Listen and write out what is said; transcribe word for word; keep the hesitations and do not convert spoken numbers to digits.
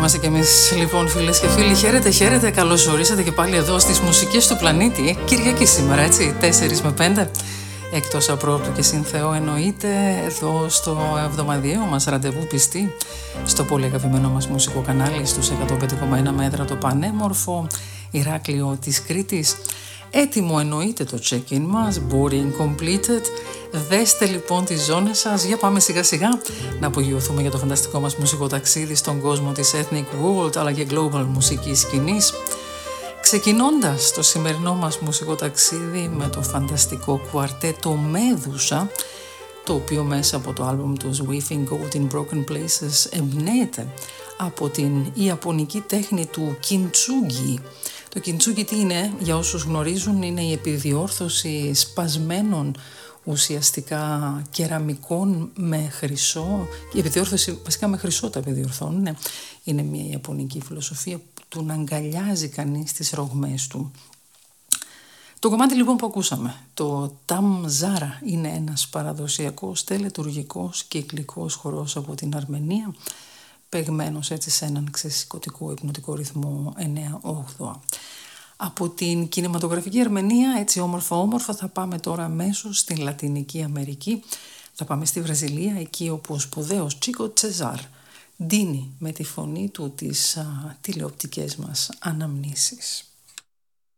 είμαστε κι εμείς λοιπόν, φίλες και φίλοι. Χαίρετε, χαίρετε, καλώς ορίσατε και πάλι εδώ στις μουσικές του πλανήτη. Κυριακή σήμερα, έτσι, τέσσερις με πέντε. Εκτός απρόπτου και συνθεώ εννοείται, εδώ στο εβδομαδιαίο μας ραντεβού πιστή, στο πολύ αγαπημένο μας μουσικό κανάλι, στους εκατό πέντε κόμμα ένα μέτρα, το πανέμορφο Ηράκλειο της Κρήτης. Έτοιμο εννοείται το check-in μας, boarding completed. Δέστε λοιπόν τις ζώνες σας, για πάμε σιγά σιγά να απογειωθούμε για το φανταστικό μας μουσικό ταξίδι στον κόσμο της Ethnic World αλλά και global μουσικής σκηνής. Ξεκινώντας το σημερινό μας μουσικό ταξίδι με το φανταστικό κουαρτέτο Μέδουσα, το οποίο μέσα από το άλμπουμ τους Weaving Gold in Broken Places εμπνέεται από την ιαπωνική τέχνη του κιντσούγκι. Το κιντσούγκι τι είναι, για όσους γνωρίζουν, είναι η επιδιόρθωση σπασμένων ουσιαστικά κεραμικών με χρυσό. Η επιδιόρθωση βασικά με χρυσό τα επιδιορθώνουν. Είναι, είναι μια ιαπωνική φιλοσοφία του να αγκαλιάζει κανείς τις ρογμές του. Το κομμάτι λοιπόν που ακούσαμε, το Ταμζάρα, είναι ένας παραδοσιακός τελετουργικός κυκλικός χορός από την Αρμενία, παιγμένος έτσι σε έναν ξεσηκωτικό υπνοτικό ρυθμό εννέα όγδοα. Από την κινηματογραφική Αρμενία, έτσι όμορφα όμορφα, θα πάμε τώρα αμέσως στην Λατινική Αμερική. Θα πάμε στη Βραζιλία, εκεί όπου ο σπουδαίος Τσίκο Τσεζάρ δίνει με τη φωνή του τις α, τηλεοπτικές μας αναμνήσεις.